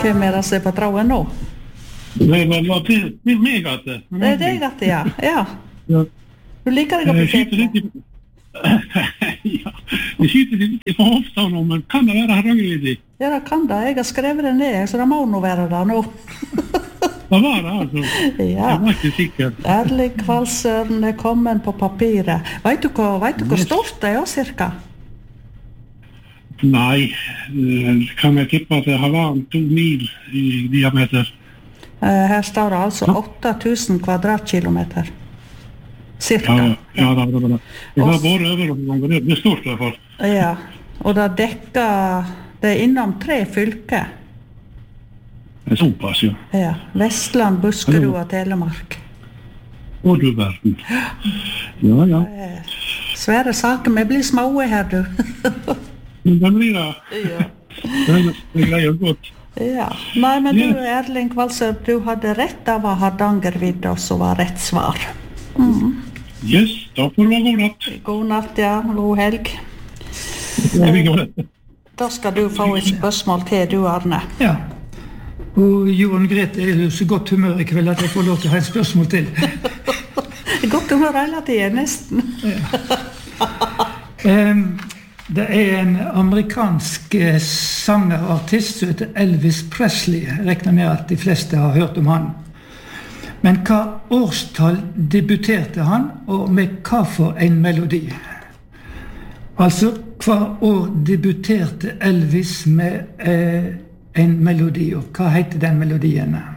Hvem det som på trauen nå? Det er meg at det. Det er deg at det, ja. Ja. Du liker deg å bli sett. Ja, jeg skyter litt på hofta nå, men kan det være Hardangervidda? Ja, det kan det. Jeg har skrevet det ned, så det må nå være det nå. Det var det, altså. Ja. Jeg var ikke sikker. Erling Kvalsøren er kommet på papiret. Vet du hvor stort det er, cirka? Nei, kan jeg tippe at det har vært 2 mil i diameter. Her står det altså 8000 kvadratkilometer. Cirka. Ja, det var det. Jeg har bare over noen ganger. Det er stort i hvert fall. Ja, og det dekker, det er innom 3 fylker. Det er såpass, ja. Ja, Vestland, Buskerud og Telemark. Og du verden. Ja. Svære saker, vi blir små her, du. Men det blir det. Ja. Det greier godt. Ja, nei, men du, Erling Kvalsøren, du hadde rett, det var Hardangervidda som var rett svar. Yes, da får det være god natt. God natt, ja, god helg. Da skal du få et spørsmål til, du, Arne. Ja, og Jorunn Grete er jo så godt humør i kveld at jeg får lov til å ha et spørsmål til. Godt humør hele tiden, nesten. Det er en amerikansk sanger og artist som heter Elvis Presley. Jeg regner med at de fleste har hørt om han. Men hva årstall debuterte han, og med hva for en melodi? Altså, hva år debuterte Elvis med en melodi, og hva heter den melodien?